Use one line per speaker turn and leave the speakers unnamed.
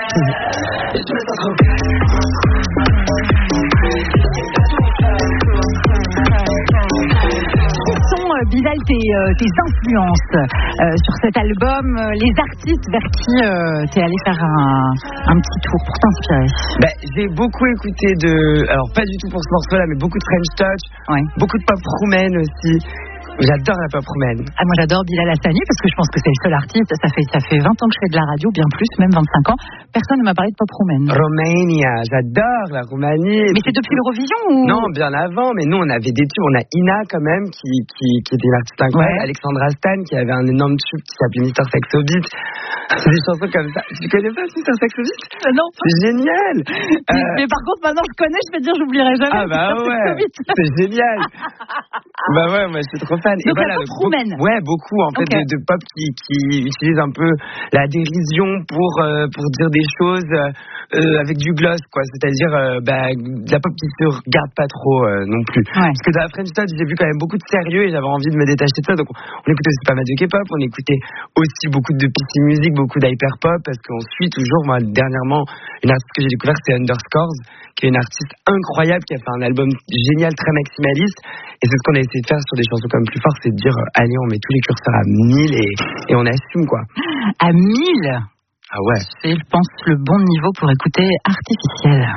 Bilal, tes influences sur cet album, les artistes vers qui t'es allé faire un petit tour pour t'inspirer.
J'ai beaucoup écouté alors pas du tout pour ce morceau-là, mais beaucoup de French Touch, beaucoup de pop roumaine aussi. J'adore la pop roumaine.
Moi j'adore Bilal Hassani parce que je pense que c'est le seul artiste. Ça fait 20 ans que je fais de la radio, bien plus, même 25 ans. Personne ne m'a parlé de pop roumaine.
Romania, j'adore la Roumanie.
Mais c'est depuis l'Eurovision ou...
Non, bien avant. Mais nous on avait des tubes. On a Ina quand même qui était une artiste incroyable. Alexandra Stan qui avait un énorme tube qui s'appelait Mister Sexo Beat. C'est des chansons comme ça. Tu connais pas Mister Sexo Beat?
Non.
C'est génial.
Mais par contre maintenant je connais. Je vais te dire j'oublierai jamais.
C'est génial. Moi je suis trop fan.
Donc la pop roumaine.
Beaucoup en fait de pop qui utilise un peu la dérision pour dire des choses avec du gloss quoi, c'est-à-dire la pop qui se regarde pas trop non plus. Parce que dans la French Touch j'ai vu quand même beaucoup de sérieux et j'avais envie de me détacher de ça, donc on écoutait aussi pas mal de K-pop, on écoutait aussi beaucoup de PC music, beaucoup d'hyper pop parce qu'on suit toujours. Moi dernièrement une artiste que j'ai découvert c'est Underscores, qui est une artiste incroyable qui a fait un album génial très maximaliste, et c'est ce qu'on a essayé de faire sur des chansons comme Plus Fort, c'est de dire allez on met tous les curseurs à 1000 et on assume quoi.
À 1000
Ah ouais.
C'est je pense le bon niveau pour écouter Artificiel.